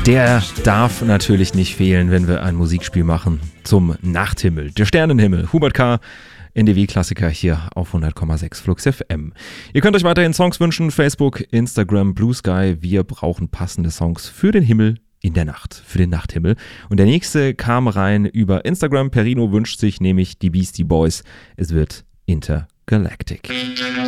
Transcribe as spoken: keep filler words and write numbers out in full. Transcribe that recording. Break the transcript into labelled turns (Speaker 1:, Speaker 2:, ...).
Speaker 1: Der darf natürlich nicht fehlen, wenn wir ein Musikspiel machen zum Nachthimmel. Der Sternenhimmel, Hubert K., N D W-Klassiker hier auf hundert Komma sechs Flux F M. Ihr könnt euch weiterhin Songs wünschen, Facebook, Instagram, Blue Sky. Wir brauchen passende Songs für den Himmel in der Nacht, für den Nachthimmel. Und der nächste kam rein über Instagram. Perino wünscht sich nämlich die Beastie Boys. Es wird Intergalactic.